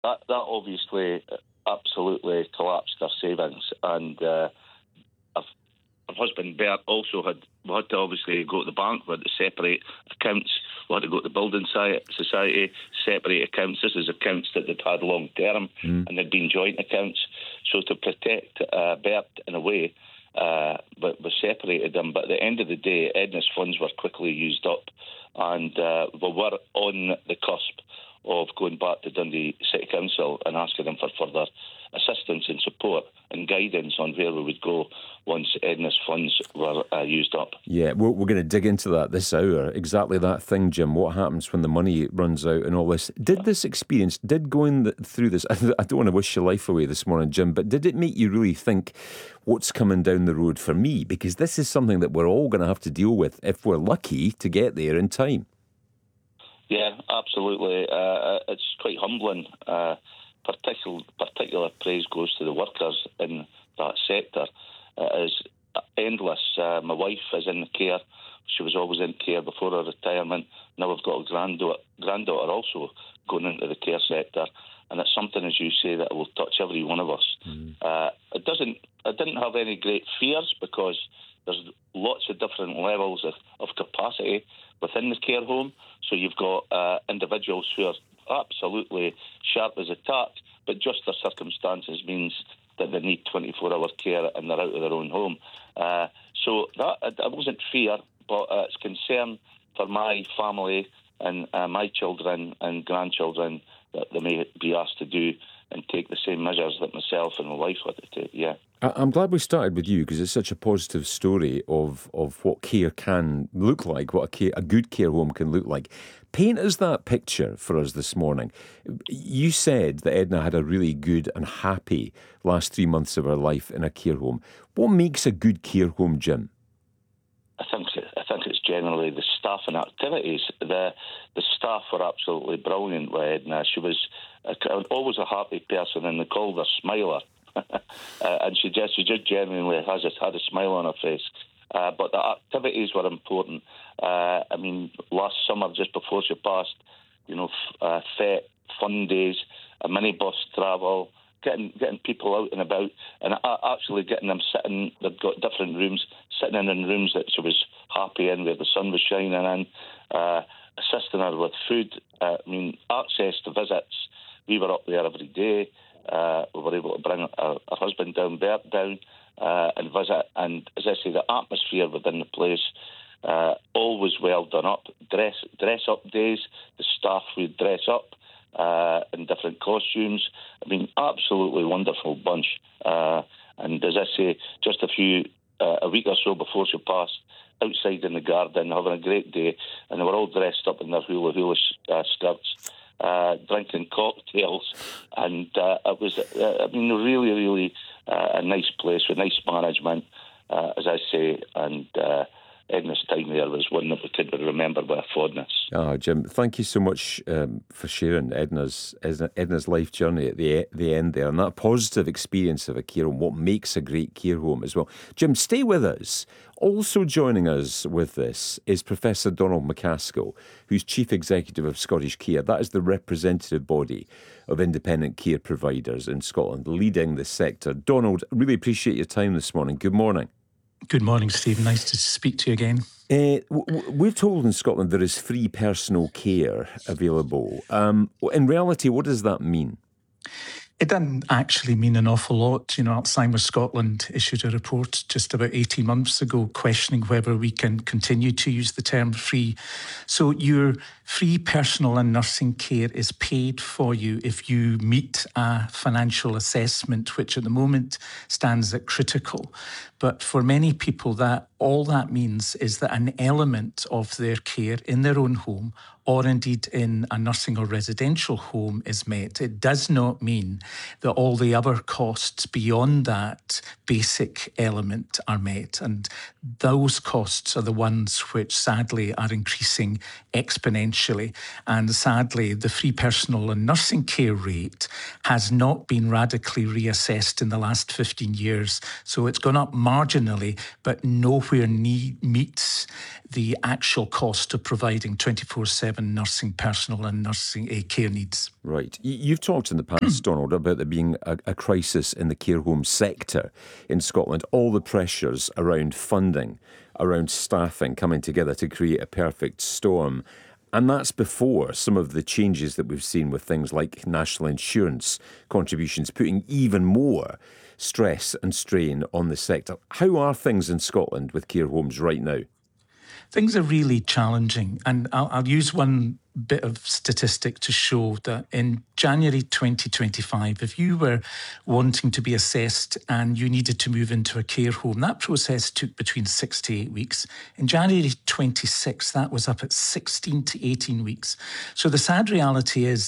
That obviously absolutely collapsed our savings, and our husband Bert also had to obviously go to the bank. We had to separate accounts. We had to go to the building society, separate accounts. This is accounts that they'd had long term and they'd been joint accounts. So to protect Bert in a way, but we separated them. But at the end of the day, Edna's funds were quickly used up, and we were on the cusp of going back to Dundee City Council and asking them for further assistance and support and guidance on where we would go once Edna's funds were used up. Yeah, we're going to dig into that this hour. Exactly that thing, Jim. What happens when the money runs out and all this? Did going through this, I don't want to wish your life away this morning, Jim, but did it make you really think what's coming down the road for me? Because this is something that we're all going to have to deal with if we're lucky to get there in time. Yeah, absolutely. It's quite humbling. Particular praise goes to the workers in that sector. It is endless. My wife is in care. She was always in care before her retirement. Now we've got a granddaughter also going into the care sector. And it's something, as you say, that will touch every one of us. I didn't have any great fears because there's lots of different levels of capacity within the care home. So you've got individuals who are absolutely sharp as a tack, but just their circumstances means that they need 24-hour care and they're out of their own home. So that wasn't fear, but it's concern for my family and my children and grandchildren that they may be asked to do and take the same measures that myself and my wife had to take, yeah. I'm glad we started with you because it's such a positive story of what care can look like, what a good care home can look like. Paint us that picture for us this morning. You said that Edna had a really good and happy last 3 months of her life in a care home. What makes a good care home, Jim? I think it's generally the staff and activities. The staff were absolutely brilliant with Edna. She was always a happy person, and they called her Smiler. And she just genuinely had a smile on her face. But the activities were important. I mean, last summer, just before she passed, fete, fun days, a minibus travel, getting people out and about, and actually getting them sitting. They've got different rooms, sitting in rooms that she was happy in, where the sun was shining in, assisting her with food. Access to visits. We were up there every day. We were able to bring our husband down, Bert down, and visit. And as I say, the atmosphere within the place, always well done up. Dress up days, the staff would dress up in different costumes. Absolutely wonderful bunch. And as I say, just a week or so before she passed, outside in the garden, having a great day, and they were all dressed up in their hula skirts, drinking cocktails, and it was, really, really a nice place with nice management, as I say, and Edna's time there was one that we could remember with fondness. Oh, Jim, thank you so much for sharing Edna's life journey at the end there, and that positive experience of a care home, what makes a great care home as well. Jim, stay with us. Also joining us with this is Professor Donald McCaskill, who's Chief Executive of Scottish Care. That is the representative body of independent care providers in Scotland, leading the sector. Donald, really appreciate your time this morning. Good morning. Good morning, Stephen. Nice to speak to you again. We're told in Scotland there is free personal care available. In reality, what does that mean? It doesn't actually mean an awful lot. Alzheimer's Scotland issued a report just about 18 months ago questioning whether we can continue to use the term free. So your free personal and nursing care is paid for you if you meet a financial assessment, which at the moment stands at critical. But for many people, all that means is that an element of their care in their own home, or indeed in a nursing or residential home, is met. It does not mean that all the other costs beyond that basic element are met. And those costs are the ones which sadly are increasing exponentially. And sadly, the free personal and nursing care rate has not been radically reassessed in the last 15 years. So it's gone up marginally, but nowhere meets the actual cost of providing 24/7 given nursing personnel and nursing care needs. Right. You've talked in the past, Donald, about there being a crisis in the care home sector in Scotland. All the pressures around funding, around staffing coming together to create a perfect storm. And that's before some of the changes that we've seen with things like national insurance contributions, putting even more stress and strain on the sector. How are things in Scotland with care homes right now? Things are really challenging, and I'll use one bit of statistic to show that in January 2025, if you were wanting to be assessed and you needed to move into a care home, that process took between 6 to 8 weeks. In January 26, that was up at 16 to 18 weeks. So the sad reality is